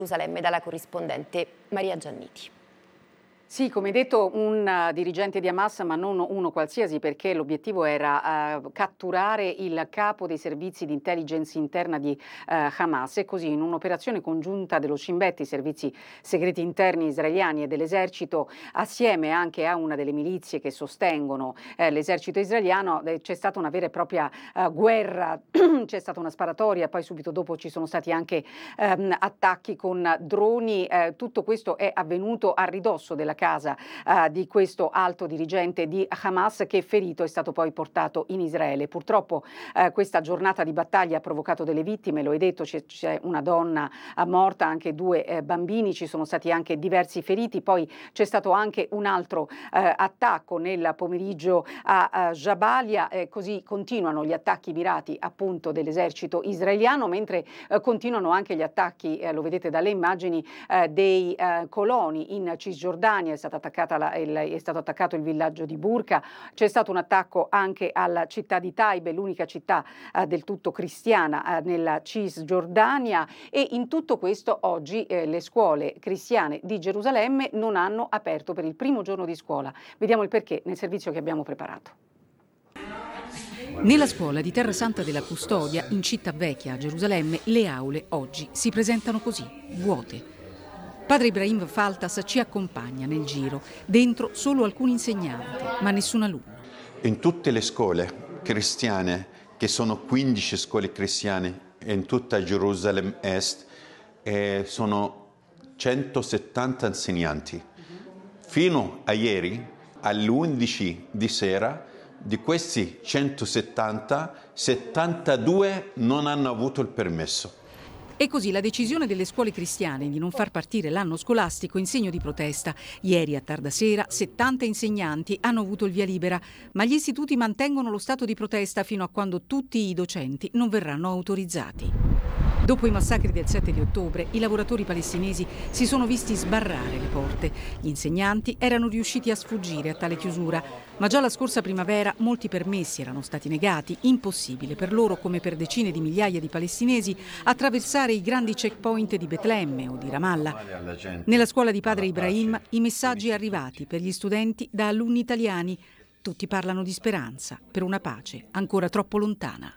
Gerusalemme dalla corrispondente Maria Gianniti. Sì, come detto, un dirigente di Hamas, ma non uno qualsiasi, perché l'obiettivo era catturare il capo dei servizi di intelligence interna di Hamas, e così in un'operazione congiunta dello Shin Bet, i servizi segreti interni israeliani e dell'esercito, assieme anche a una delle milizie che sostengono l'esercito israeliano, c'è stata una vera e propria guerra, c'è stata una sparatoria, poi subito dopo ci sono stati anche attacchi con droni, tutto questo è avvenuto a ridosso della casa di questo alto dirigente di Hamas, che ferito è stato poi portato in Israele. Purtroppo questa giornata di battaglia ha provocato delle vittime, lo hai detto, c'è una donna morta, anche due bambini, ci sono stati anche diversi feriti, poi c'è stato anche un altro attacco nel pomeriggio a Jabalia, così continuano gli attacchi mirati appunto dell'esercito israeliano, mentre continuano anche gli attacchi, lo vedete dalle immagini, dei coloni in Cisgiordania. È stato attaccato il villaggio di Burqa, c'è stato un attacco anche alla città di Taibe, l'unica città del tutto cristiana nella Cisgiordania, e in tutto questo oggi le scuole cristiane di Gerusalemme non hanno aperto per il primo giorno di scuola. Vediamo il perché nel servizio che abbiamo preparato. Nella scuola di Terra Santa della Custodia, in Città Vecchia a Gerusalemme, le aule oggi si presentano così, vuote. Padre Ibrahim Faltas ci accompagna nel giro, dentro solo alcuni insegnanti, ma nessun alunno. In tutte le scuole cristiane, che sono 15 scuole cristiane in tutta Gerusalemme Est, sono 170 insegnanti. Fino a ieri, alle 11 di sera, di questi 170, 72 non hanno avuto il permesso. E così la decisione delle scuole cristiane di non far partire l'anno scolastico in segno di protesta. Ieri a tarda sera 70 insegnanti hanno avuto il via libera, ma gli istituti mantengono lo stato di protesta fino a quando tutti i docenti non verranno autorizzati. Dopo i massacri del 7 di ottobre, i lavoratori palestinesi si sono visti sbarrare le porte. Gli insegnanti erano riusciti a sfuggire a tale chiusura, ma già la scorsa primavera molti permessi erano stati negati. Impossibile per loro, come per decine di migliaia di palestinesi, attraversare i grandi checkpoint di Betlemme o di Ramallah. Nella scuola di Padre Ibrahim i messaggi arrivati per gli studenti da alunni italiani. Tutti parlano di speranza per una pace ancora troppo lontana.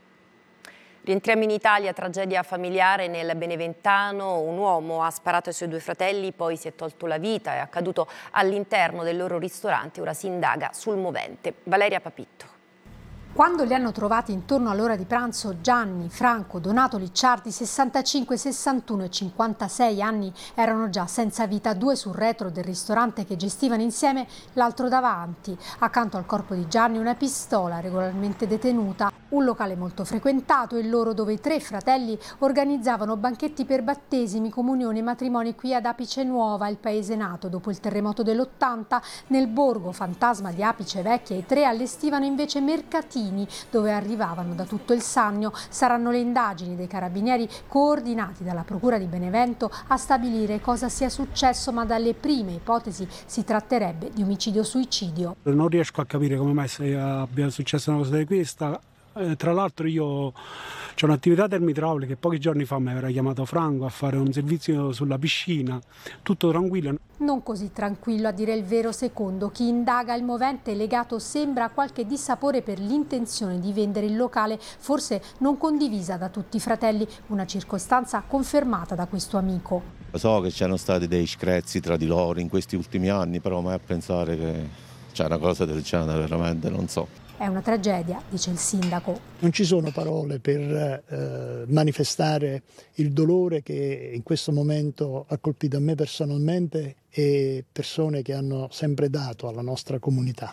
Rientriamo in Italia, tragedia familiare nel Beneventano. Un uomo ha sparato ai suoi due fratelli, poi si è tolto la vita, è accaduto all'interno del loro ristorante, ora si indaga sul movente. Valeria Papitto. Quando li hanno trovati intorno all'ora di pranzo, Gianni, Franco, Donato Licciardi, 65, 61 e 56 anni, erano già senza vita, due sul retro del ristorante che gestivano insieme, l'altro davanti. Accanto al corpo di Gianni una pistola regolarmente detenuta, un locale molto frequentato, il loro, dove i tre fratelli organizzavano banchetti per battesimi, comunioni e matrimoni qui ad Apice Nuova, il paese nato dopo il terremoto dell'80. Nel borgo fantasma di Apice Vecchia i tre allestivano invece mercatini dove arrivavano da tutto il Sannio. Saranno le indagini dei carabinieri coordinati dalla Procura di Benevento a stabilire cosa sia successo, ma dalle prime ipotesi si tratterebbe di omicidio-suicidio. Non riesco a capire come mai abbia successo una cosa di questa. Tra l'altro io c'ho un'attività termoidraulica e pochi giorni fa mi aveva chiamato Franco a fare un servizio sulla piscina, tutto tranquillo. Non così tranquillo, a dire il vero, secondo chi indaga. Il movente legato sembra a qualche dissapore per l'intenzione di vendere il locale, forse non condivisa da tutti i fratelli, una circostanza confermata da questo amico. So che c'erano stati dei screzi tra di loro in questi ultimi anni, però mai a pensare che c'è una cosa del genere, veramente non so. È una tragedia, dice il sindaco. Non ci sono parole per manifestare il dolore che in questo momento ha colpito a me personalmente e persone che hanno sempre dato alla nostra comunità.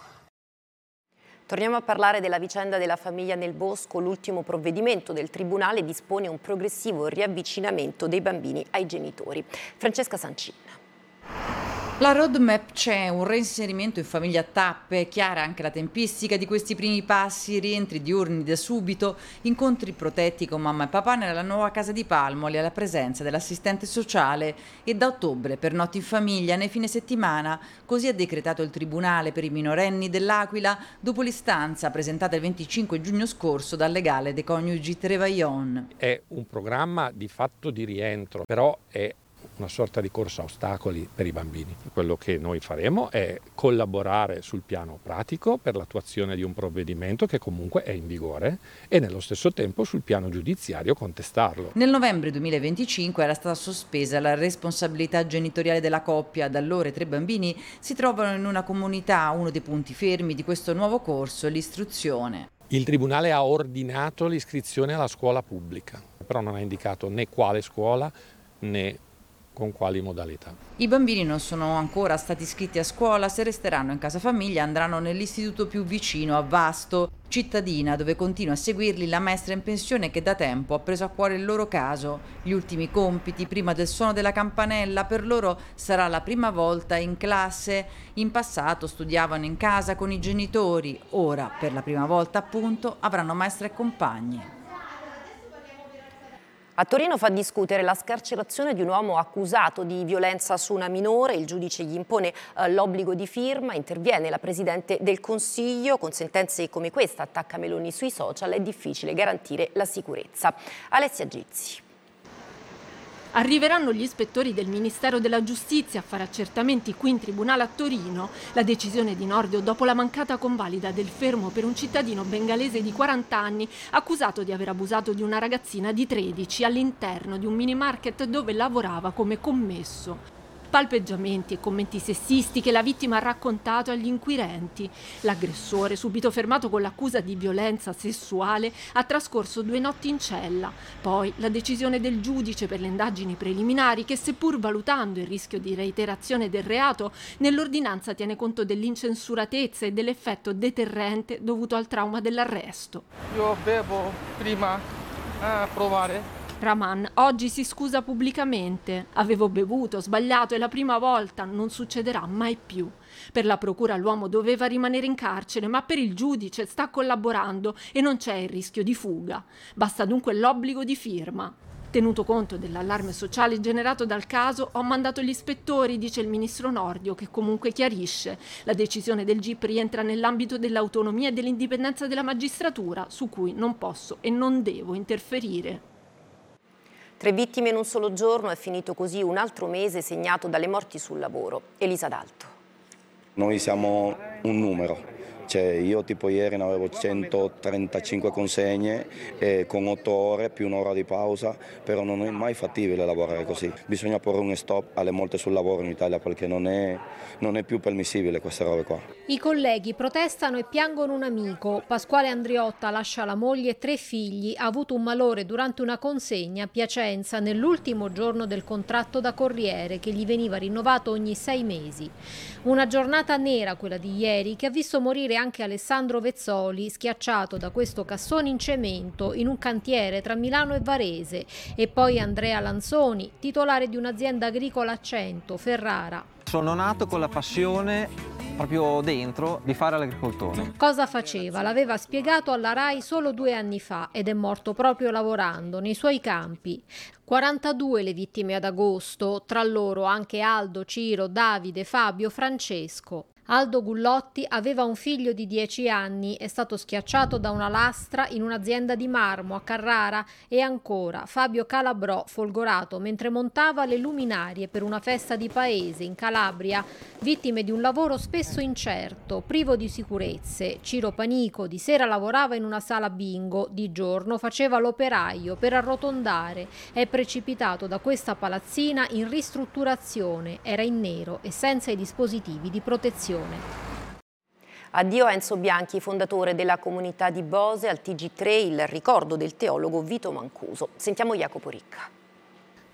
Torniamo a parlare della vicenda della famiglia Nel Bosco. L'ultimo provvedimento del Tribunale dispone un progressivo riavvicinamento dei bambini ai genitori. Francesca Sancin. La roadmap c'è, un reinserimento in famiglia a tappe, chiara anche la tempistica di questi primi passi, rientri diurni da subito, incontri protetti con mamma e papà nella nuova casa di Palmoli alla presenza dell'assistente sociale e da ottobre per notti in famiglia nei fine settimana, così ha decretato il Tribunale per i minorenni dell'Aquila dopo l'istanza presentata il 25 giugno scorso dal legale dei coniugi Trevaillon. È un programma di fatto di rientro, però è una sorta di corsa a ostacoli per i bambini. Quello che noi faremo è collaborare sul piano pratico per l'attuazione di un provvedimento che comunque è in vigore e nello stesso tempo sul piano giudiziario contestarlo. Nel novembre 2025 era stata sospesa la responsabilità genitoriale della coppia. Da allora i 3 bambini si trovano in una comunità. Uno dei punti fermi di questo nuovo corso è l'istruzione. Il Tribunale ha ordinato l'iscrizione alla scuola pubblica, però non ha indicato né quale scuola né con quali modalità. I bambini non sono ancora stati iscritti a scuola, se resteranno in casa famiglia andranno nell'istituto più vicino a Vasto, cittadina, dove continua a seguirli la maestra in pensione che da tempo ha preso a cuore il loro caso. Gli ultimi compiti prima del suono della campanella per loro sarà la prima volta in classe. In passato studiavano in casa con i genitori, ora per la prima volta appunto avranno maestre e compagni. A Torino fa discutere la scarcerazione di un uomo accusato di violenza su una minore. Il giudice gli impone l'obbligo di firma. Interviene la Presidente del Consiglio. Con sentenze come questa, attacca Meloni sui social, è difficile garantire la sicurezza. Alessia Gizzi. Arriveranno gli ispettori del Ministero della Giustizia a fare accertamenti qui in tribunale a Torino. La decisione di Nordio dopo la mancata convalida del fermo per un cittadino bengalese di 40 anni accusato di aver abusato di una ragazzina di 13 all'interno di un mini market dove lavorava come commesso. Palpeggiamenti e commenti sessisti che la vittima ha raccontato agli inquirenti. L'aggressore, subito fermato con l'accusa di violenza sessuale, ha trascorso 2 notti in cella. Poi la decisione del giudice per le indagini preliminari che, seppur valutando il rischio di reiterazione del reato, nell'ordinanza tiene conto dell'incensuratezza e dell'effetto deterrente dovuto al trauma dell'arresto. Io bevo prima a provare. Rahman oggi si scusa pubblicamente. Avevo bevuto, sbagliato, è la prima volta, non succederà mai più. Per la procura l'uomo doveva rimanere in carcere, ma per il giudice sta collaborando e non c'è il rischio di fuga. Basta dunque l'obbligo di firma. Tenuto conto dell'allarme sociale generato dal caso, ho mandato gli ispettori, dice il ministro Nordio, che comunque chiarisce. La decisione del GIP rientra nell'ambito dell'autonomia e dell'indipendenza della magistratura, su cui non posso e non devo interferire. 3 vittime in un solo giorno, è finito così un altro mese segnato dalle morti sul lavoro. Elisa D'Alto. Noi siamo un numero. Io tipo ieri ne avevo 135 consegne con 8 ore più un'ora di pausa, però non è mai fattibile lavorare così. Bisogna porre un stop alle morti sul lavoro in Italia perché non è più permissibile queste robe qua. I colleghi protestano e piangono un amico. Pasquale Andriotta lascia la moglie e 3 figli. Ha avuto un malore durante una consegna a Piacenza nell'ultimo giorno del contratto da corriere che gli veniva rinnovato ogni 6 mesi. Una giornata nera quella di ieri che ha visto morire anche Alessandro Vezzoli, schiacciato da questo cassone in cemento in un cantiere tra Milano e Varese, e poi Andrea Lanzoni, titolare di un'azienda agricola a Cento, Ferrara. Sono nato con la passione proprio dentro di fare l'agricoltore. Cosa faceva? L'aveva spiegato alla RAI solo 2 anni fa ed è morto proprio lavorando nei suoi campi. 42 le vittime ad agosto, tra loro anche Aldo, Ciro, Davide, Fabio, Francesco. Aldo Gullotti aveva un figlio di 10 anni, è stato schiacciato da una lastra in un'azienda di marmo a Carrara, e ancora Fabio Calabrò folgorato mentre montava le luminarie per una festa di paese in Calabria, vittime di un lavoro spesso incerto, privo di sicurezze. Ciro Panico di sera lavorava in una sala bingo, di giorno faceva l'operaio per arrotondare, è precipitato da questa palazzina in ristrutturazione, era in nero e senza i dispositivi di protezione. Addio a Enzo Bianchi, fondatore della comunità di Bose, al TG3 il ricordo del teologo Vito Mancuso. Sentiamo Jacopo Ricca.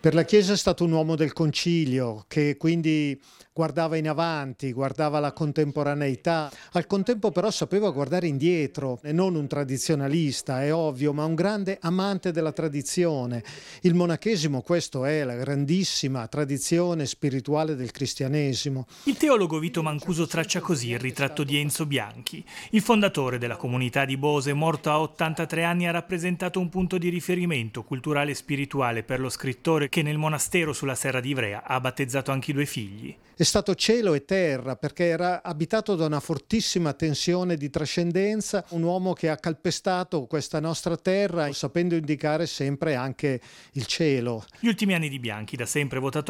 Per la Chiesa è stato un uomo del concilio che quindi guardava in avanti, guardava la contemporaneità, al contempo però sapeva guardare indietro, e non un tradizionalista, è ovvio, ma un grande amante della tradizione. Il monachesimo, questo è la grandissima tradizione spirituale del cristianesimo. Il teologo Vito Mancuso traccia così il ritratto di Enzo Bianchi. Il fondatore della comunità di Bose, morto a 83 anni, ha rappresentato un punto di riferimento culturale e spirituale per lo scrittore che nel monastero sulla Serra di Ivrea ha battezzato anche i 2 figli. È stato cielo e terra perché era abitato da una fortissima tensione di trascendenza, un uomo che ha calpestato questa nostra terra sapendo indicare sempre anche il cielo. Gli ultimi anni di Bianchi, da sempre votato